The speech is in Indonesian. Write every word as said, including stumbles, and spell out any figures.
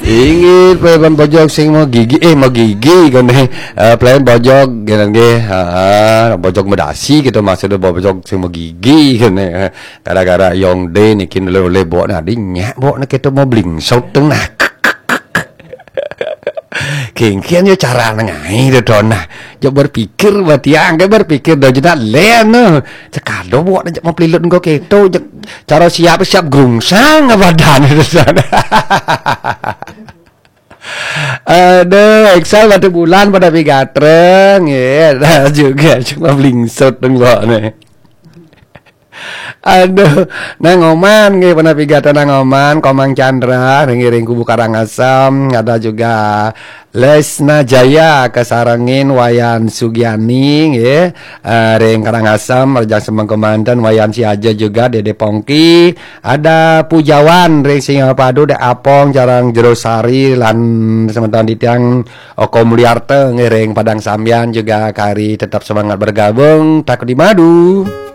Ingin pelayan bojog sing mau gigi eh mau gigi kan eh pelayan bojog gini ge bojog medasi gitu maksudnya bojog sing mau gigi kan eh gara-gara yong de nikin oleh bawa nah dinyak bawa nak kita mau bling sot tengah kian yo cara ngai de dona jo berpikir buat yang ke berpikir do juta len cekado bawa nak mau pelilut engko keto cara siap siap grungsang badan itu sana. Aduh, Excel satu bulan pada pigatreng ya, nah juga cuma blingsut dong nih. Aduh, nang oman nggih pada pigatan nang oman, Komang Chandra, ring-ring kubu Karangasem, ada juga Lesna Jaya kesarangin Wayan Sugiani nggih, uh, ring Karangasem, Rejang Semang Komandan, Wayan Siaja juga Dede Pongki, ada Pujawan ring Singapadu, De Apong, Jarang Jerosari, lan sementara di tiang Oko Mulyarte nggih ring Padang Sambian juga kari tetap semangat bergabung, takut di madu.